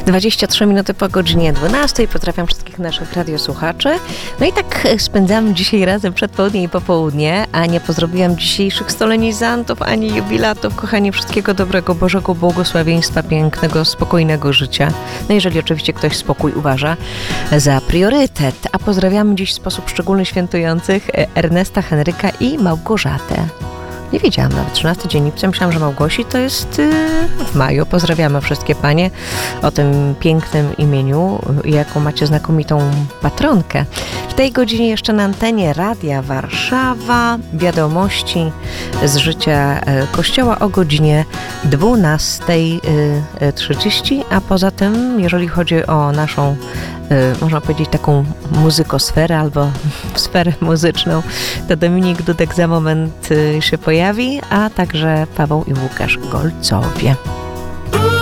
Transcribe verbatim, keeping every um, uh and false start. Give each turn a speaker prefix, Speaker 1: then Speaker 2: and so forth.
Speaker 1: dwadzieścia trzy minuty po godzinie dwunastej. Pozdrawiam wszystkich naszych radiosłuchaczy. No i tak spędzamy dzisiaj razem przedpołudnie i popołudnie, a nie pozdrowiłam dzisiejszych solenizantów ani jubilatów. Kochani, wszystkiego dobrego, Bożego błogosławieństwa, pięknego, spokojnego życia. No jeżeli oczywiście ktoś spokój uważa za priorytet. A pozdrawiamy dziś w sposób szczególny świętujących Ernesta, Henryka i Małgorzatę. Nie wiedziałam, nawet trzynasty dzień lipca, myślałam, że Małgosi to jest yy, w maju. Pozdrawiamy wszystkie panie o tym pięknym imieniu i jaką macie znakomitą patronkę. W tej godzinie jeszcze na antenie Radia Warszawa wiadomości z życia Kościoła o godzinie dwunasta trzydzieści, a poza tym, jeżeli chodzi o naszą, można powiedzieć, taką muzykosferę albo sferę muzyczną, to Dominik Dudek za moment się pojawi, a także Paweł i Łukasz Golcowie.